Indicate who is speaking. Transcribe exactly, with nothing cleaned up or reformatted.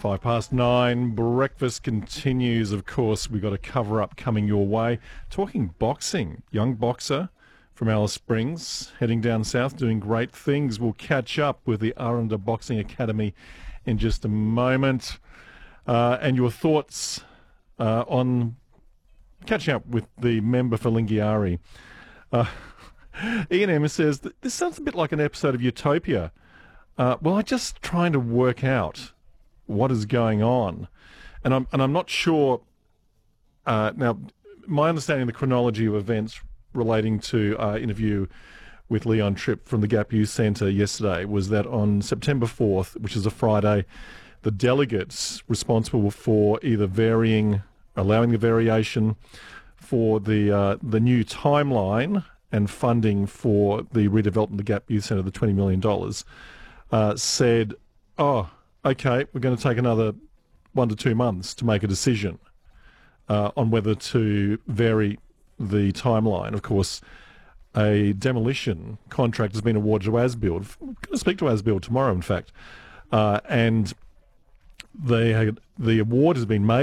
Speaker 1: Five past nine. Breakfast continues. Of course, we've got a cover-up coming your way. Talking boxing. Young boxer from Alice Springs, heading down south, doing great things. We'll catch up with the Aranda Boxing Academy in just a moment. Uh, and your thoughts uh, on catching up with the member for Lingiari. Uh, Ian M says, this sounds a bit like an episode of Utopia. Uh, well, I'm just trying to work out what is going on. And I'm, and I'm not sure... Uh, now, my understanding of the chronology of events relating to our interview with Leon Tripp from the Gap Youth Centre yesterday was that on September fourth, which is a Friday, the delegates responsible for either varying, allowing the variation for the uh, the new timeline and funding for the redevelopment of the Gap Youth Centre, the twenty million dollars, uh, said, oh, okay, we're going to take another one to two months to make a decision uh, on whether to vary the timeline. Of course, a demolition contract has been awarded to Asbuild. I'm going to speak to Asbuild tomorrow, in fact. Uh, and they had, the award has been made